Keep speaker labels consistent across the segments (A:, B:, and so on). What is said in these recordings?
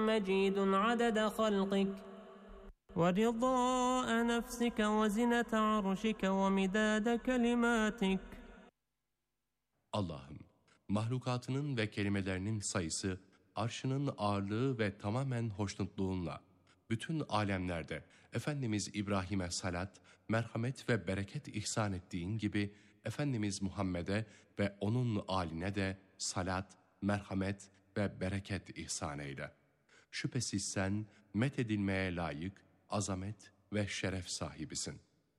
A: مجيد عدد خلقك ورضاء نفسك وزنة عرشك ومداد كلماتك.
B: Allah'ım, mahlukatının ve kelimelerinin sayısı, arşının ağırlığı ve tamamen hoşnutluğunla, bütün alemlerde Efendimiz İbrahim'e salat, merhamet ve bereket ihsan ettiğin gibi, Efendimiz Muhammed'e ve onun âline de salat, merhamet ve bereket ihsan eyle. Şüphesiz sen methedilmeye layık, azamet ve şeref sahibisin.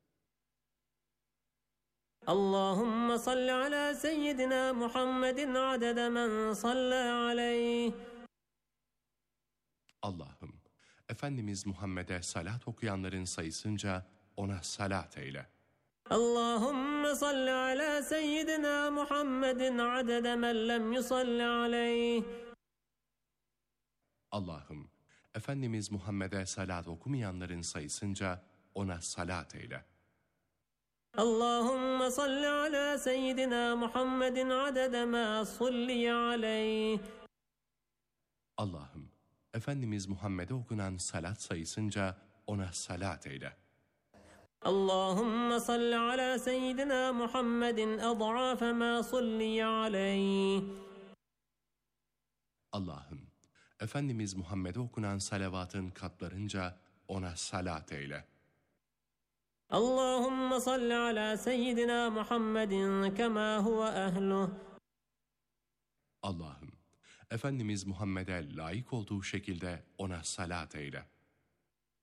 A: Allahümme salli ala seyyidina Muhammedin adede men salla aleyh.
B: Allah'ım, Efendimiz Muhammed'e salat okuyanların sayısınca ona salat eyle.
A: Allahümme salli ala seyyidina Muhammedin adede men lem yusalli aleyh.
B: Allah'ım, Efendimiz Muhammed'e salat okumayanların sayısınca ona salat eyle.
A: Allahümme salli ala seyyidina Muhammedin adede ma sulliye aleyh.
B: Allah'ım, Efendimiz Muhammed'e okunan salat sayısınca ona salat eyle.
A: Allahümme salli ala seyyidina Muhammedin ad'afe ma sulliye aleyh.
B: Allah'ım, Efendimiz Muhammed'e okunan salavatın katlarınca ona salat eyle.
A: Allahümme salli ala seyyidina Muhammedin kema huve ehluh.
B: Allah'ım, Efendimiz Muhammed'e layık olduğu şekilde ona salat eyle.